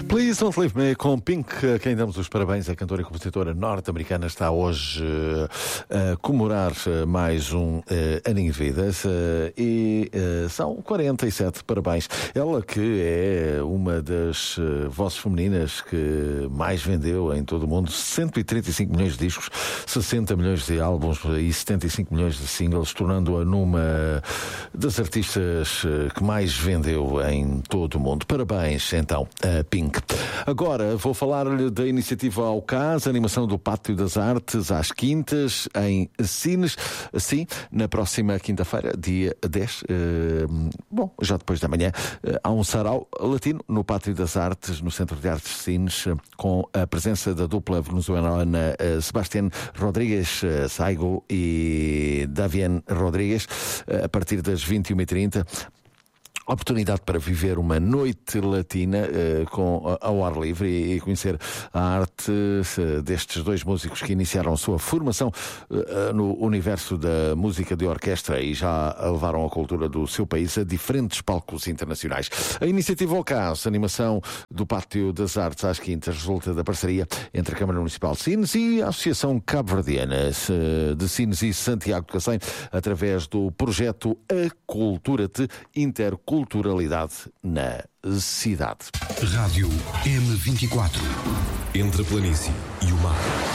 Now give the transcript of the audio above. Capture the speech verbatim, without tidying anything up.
Please Don't Leave Me com Pink, a quem damos os parabéns. A cantora e compositora norte-americana está hoje uh, a comemorar uh, mais um uh, aninho de vida uh, e uh, são quarenta e sete parabéns. Ela que é uma das uh, vozes femininas que mais vendeu em todo o mundo, cento e trinta e cinco milhões de discos, sessenta milhões de álbuns e setenta e cinco milhões de singles, tornando-a numa das artistas uh, que mais vendeu em todo o mundo. Parabéns então a Pink. Agora vou falar-lhe da iniciativa Aucas, animação do Pátio das Artes às quintas em Sines, sim, na próxima quinta-feira, dia dez, uh, bom, já depois da manhã, uh, há um sarau latino no Pátio das Artes, no Centro de Artes de Sines, uh, com a presença da dupla venezuelana uh, Sebastián Rodríguez uh, Saigo e Davian Rodríguez, uh, a partir das vinte e uma e trinta. Oportunidade para viver uma noite latina uh, com, uh, ao ar livre e, e conhecer a arte uh, destes dois músicos que iniciaram a sua formação uh, no universo da música de orquestra e já levaram a cultura do seu país a diferentes palcos internacionais. A iniciativa Aucas, animação do Pátio das Artes às quintas, resulta da parceria entre a Câmara Municipal de Sines e a Associação Cabo-Verdiana uh, de Sines e Santiago de Cacém, através do projeto A Cultura de Interculturalidade Culturalidade na cidade. Rádio M vinte e quatro. Entre a planície e o mar.